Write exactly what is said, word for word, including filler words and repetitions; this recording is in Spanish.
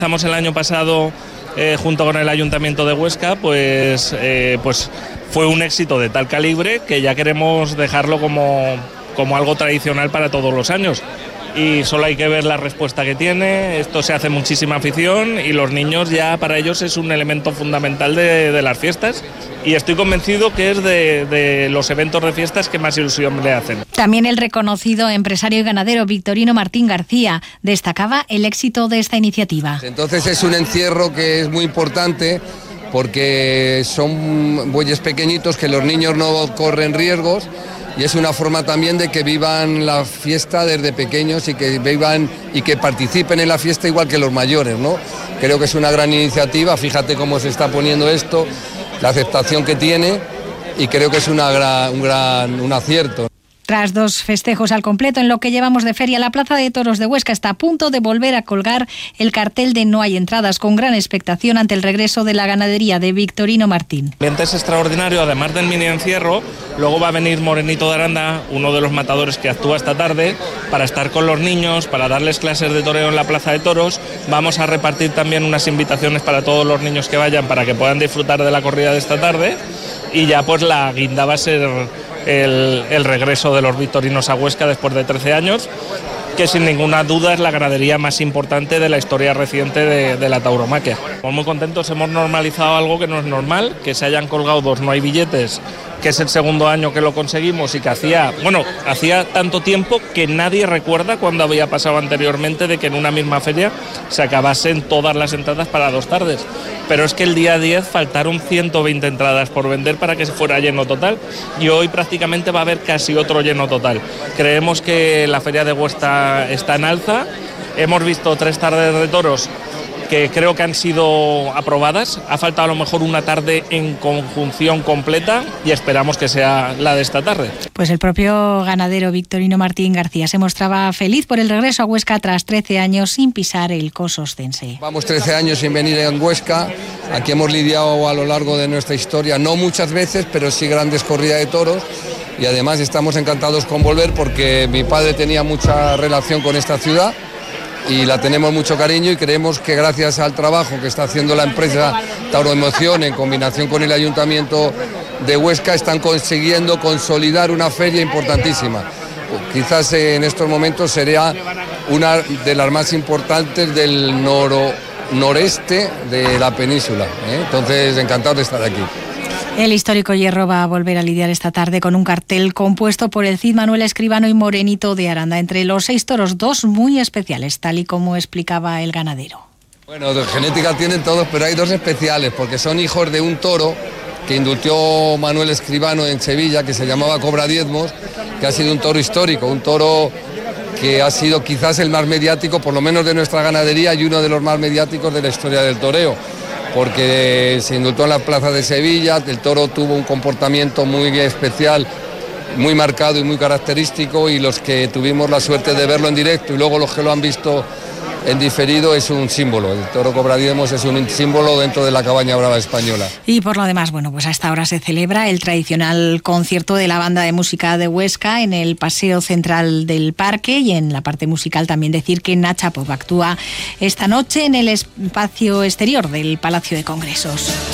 Estamos el año pasado eh, junto con el Ayuntamiento de Huesca, pues, eh, pues fue un éxito de tal calibre que ya queremos dejarlo como, como algo tradicional para todos los años. Y solo hay que ver la respuesta que tiene. Esto se hace muchísima afición y los niños ya para ellos es un elemento fundamental de, de las fiestas, y estoy convencido que es de, de los eventos de fiestas que más ilusión le hacen. También el reconocido empresario y ganadero Victorino Martín García destacaba el éxito de esta iniciativa. Entonces es un encierro que es muy importante porque son bueyes pequeñitos que los niños no corren riesgos. Y es una forma también de que vivan la fiesta desde pequeños y que vivan y que participen en la fiesta igual que los mayores, ¿no? Creo que es una gran iniciativa, fíjate cómo se está poniendo esto, la aceptación que tiene, y creo que es una gran, un gran un acierto. Tras dos festejos al completo en lo que llevamos de feria, la Plaza de Toros de Huesca está a punto de volver a colgar el cartel de No hay entradas, con gran expectación ante el regreso de la ganadería de Victorino Martín. El ambiente es extraordinario, además del mini encierro. Luego va a venir Morenito de Aranda, uno de los matadores que actúa esta tarde, para estar con los niños, para darles clases de toreo en la Plaza de Toros. Vamos a repartir también unas invitaciones para todos los niños que vayan, para que puedan disfrutar de la corrida de esta tarde. Y ya pues la guinda va a ser el, el regreso de los victorinos a Huesca después de trece años, que sin ninguna duda es la ganadería más importante de la historia reciente de, de la tauromaquia. Estamos muy contentos, hemos normalizado algo que no es normal, que se hayan colgado dos No hay billetes, que es el segundo año que lo conseguimos, y que hacía, bueno, hacía tanto tiempo que nadie recuerda cuando había pasado anteriormente de que en una misma feria se acabasen todas las entradas para dos tardes. Pero es que el día diez faltaron ciento veinte entradas por vender para que se fuera lleno total, y hoy prácticamente va a haber casi otro lleno total. Creemos que la feria de Huesca está en alza. Hemos visto tres tardes de toros que creo que han sido aprobadas. Ha faltado a lo mejor una tarde en conjunción completa y esperamos que sea la de esta tarde. Pues el propio ganadero Victorino Martín García se mostraba feliz por el regreso a Huesca tras trece años sin pisar el coso ostense. Vamos trece años sin venir en Huesca. Aquí hemos lidiado a lo largo de nuestra historia, no muchas veces, pero sí grandes corridas de toros. Y además estamos encantados con volver porque mi padre tenía mucha relación con esta ciudad y la tenemos mucho cariño, y creemos que gracias al trabajo que está haciendo la empresa Tauroemoción en combinación con el Ayuntamiento de Huesca están consiguiendo consolidar una feria importantísima. Quizás en estos momentos sería una de las más importantes del noro, noreste de la península, ¿eh? Entonces, encantado de estar aquí. El histórico hierro va a volver a lidiar esta tarde con un cartel compuesto por el Cid Manuel Escribano y Morenito de Aranda. Entre los seis toros, dos muy especiales, tal y como explicaba el ganadero. Bueno, de genética tienen todos, pero hay dos especiales, porque son hijos de un toro que indultó Manuel Escribano en Sevilla, que se llamaba Cobra Diezmos, que ha sido un toro histórico, un toro que ha sido quizás el más mediático, por lo menos de nuestra ganadería, y uno de los más mediáticos de la historia del toreo, porque se indultó en la plaza de Sevilla. El toro tuvo un comportamiento muy especial, muy marcado y muy característico, y los que tuvimos la suerte de verlo en directo y luego los que lo han visto en diferido, es un símbolo. El toro Cobra Diezmos es un símbolo dentro de la cabaña brava española. Y por lo demás, bueno, pues a esta hora se celebra el tradicional concierto de la banda de música de Huesca en el paseo central del parque, y en la parte musical también decir que Nacha Pop actúa esta noche en el espacio exterior del Palacio de Congresos.